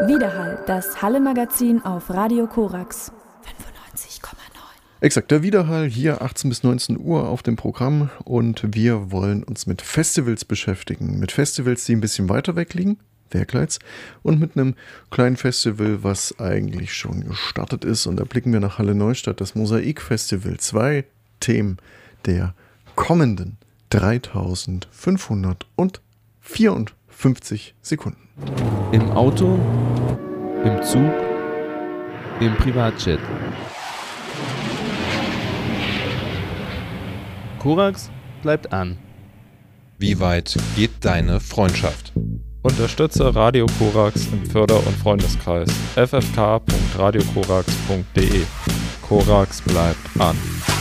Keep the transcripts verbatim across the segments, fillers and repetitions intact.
Widerhall, das Halle-Magazin auf Radio Korax. fünfundneunzig Komma neun. Exakt, der Widerhall hier achtzehn bis neunzehn Uhr auf dem Programm und wir wollen uns mit Festivals beschäftigen. Mit Festivals, die ein bisschen weiter weg liegen, Werkleitz, und mit einem kleinen Festival, was eigentlich schon gestartet ist. Und da blicken wir nach Halle Neustadt, das Mosaik-Festival. Zwei Themen der kommenden dreitausendfünfhundertvierundfünfzig Sekunden. Im Auto, im Zug, im Privatjet. Korax bleibt an. Wie weit geht deine Freundschaft? Unterstütze Radio Korax im Förder- und Freundeskreis f f k punkt radio korax punkt d e. Korax bleibt an.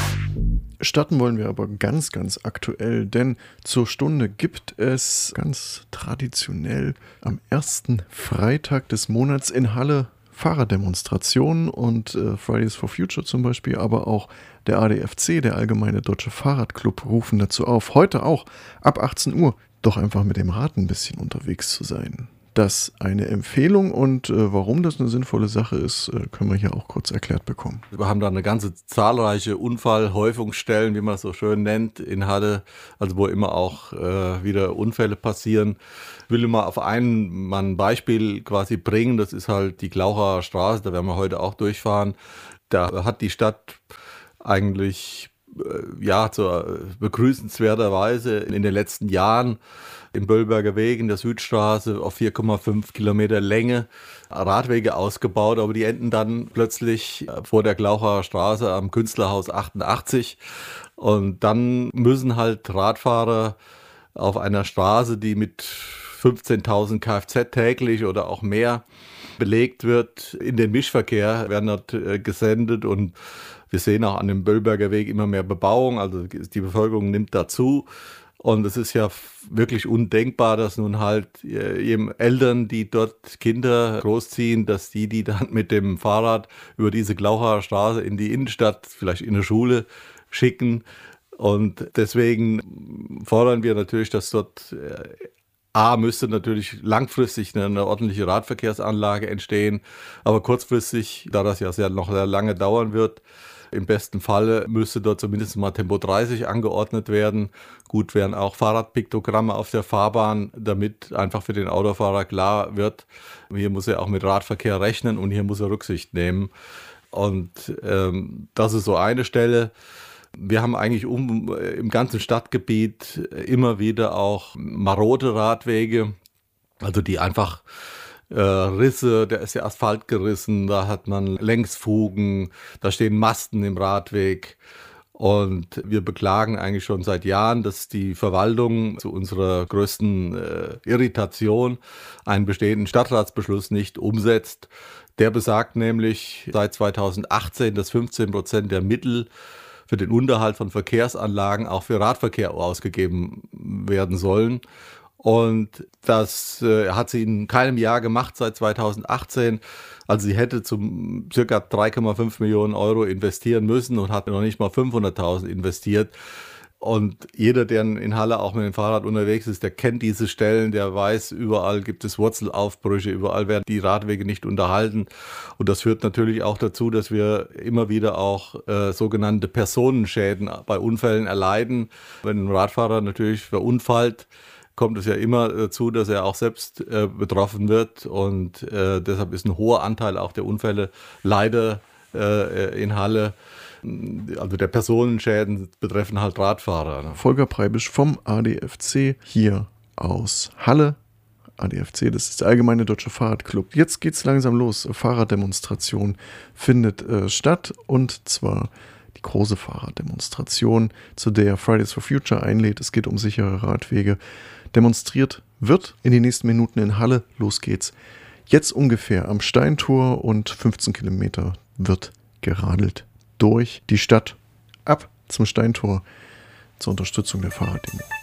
Starten wollen wir aber ganz, ganz aktuell, denn zur Stunde gibt es ganz traditionell am ersten Freitag des Monats in Halle Fahrraddemonstrationen und äh, Fridays for Future zum Beispiel, aber auch der A D F C, der Allgemeine Deutsche Fahrradclub, rufen dazu auf, heute auch ab achtzehn Uhr doch einfach mit dem Rad ein bisschen unterwegs zu sein. Das eine Empfehlung und äh, warum das eine sinnvolle Sache ist, äh, können wir hier auch kurz erklärt bekommen. Wir haben da eine ganze zahlreiche Unfallhäufungsstellen, wie man es so schön nennt, in Halle, also wo immer auch äh, wieder Unfälle passieren. Ich will mal auf einen, mal ein Beispiel quasi bringen, das ist halt die Glaucher Straße, da werden wir heute auch durchfahren. Da hat die Stadt eigentlich äh, ja zur begrüßenswerterweise in den letzten Jahren im Böllberger Weg in der Südstraße auf vier Komma fünf Kilometer Länge Radwege ausgebaut, aber die enden dann plötzlich vor der Glaucher Straße am Künstlerhaus achtundachtzig und dann müssen halt Radfahrer auf einer Straße, die mit fünfzehntausend Kfz täglich oder auch mehr belegt wird, in den Mischverkehr, werden dort äh, gesendet und wir sehen auch an dem Böllberger Weg immer mehr Bebauung, also die Bevölkerung nimmt dazu. Und es ist ja wirklich undenkbar, dass nun halt eben Eltern, die dort Kinder großziehen, dass die die dann mit dem Fahrrad über diese Glaucher Straße in die Innenstadt, vielleicht in eine Schule schicken. Und deswegen fordern wir natürlich, dass dort A, müsste natürlich langfristig eine, eine ordentliche Radverkehrsanlage entstehen, aber kurzfristig, da das ja sehr, noch sehr lange dauern wird, im besten Falle müsste dort zumindest mal Tempo dreißig angeordnet werden. Gut wären auch Fahrradpiktogramme auf der Fahrbahn, damit einfach für den Autofahrer klar wird, hier muss er auch mit Radverkehr rechnen und hier muss er Rücksicht nehmen. Und ähm, das ist so eine Stelle. Wir haben eigentlich um, im ganzen Stadtgebiet immer wieder auch marode Radwege, also die einfach Äh, Risse, da ist der Asphalt gerissen, da hat man Längsfugen, da stehen Masten im Radweg und wir beklagen eigentlich schon seit Jahren, dass die Verwaltung zu unserer größten äh, Irritation einen bestehenden Stadtratsbeschluss nicht umsetzt. Der besagt nämlich seit zweitausendachtzehn, dass fünfzehn Prozent der Mittel für den Unterhalt von Verkehrsanlagen auch für Radverkehr ausgegeben werden sollen. Und das äh, hat sie in keinem Jahr gemacht seit zweitausendachtzehn. Also sie hätte zum circa drei Komma fünf Millionen Euro investieren müssen und hat noch nicht mal fünfhunderttausend investiert. Und jeder, der in Halle auch mit dem Fahrrad unterwegs ist, der kennt diese Stellen, der weiß, überall gibt es Wurzelaufbrüche, überall werden die Radwege nicht unterhalten. Und das führt natürlich auch dazu, dass wir immer wieder auch äh, sogenannte Personenschäden bei Unfällen erleiden. Wenn ein Radfahrer natürlich verunfallt, kommt es ja immer dazu, dass er auch selbst äh, betroffen wird und äh, deshalb ist ein hoher Anteil auch der Unfälle leider äh, in Halle, also der Personenschäden betreffen halt Radfahrer. Ne? Volker Preibisch vom A D F C hier aus Halle. A D F C, das ist der Allgemeine Deutsche Fahrradclub. Jetzt geht's langsam los. Fahrraddemonstration findet äh, statt und zwar die große Fahrraddemonstration, zu der Fridays for Future einlädt. Es geht um sichere Radwege. Demonstriert wird in den nächsten Minuten in Halle. Los geht's. Jetzt ungefähr am Steintor und fünfzehn Kilometer wird geradelt durch die Stadt ab zum Steintor zur Unterstützung der Fahrraddemo.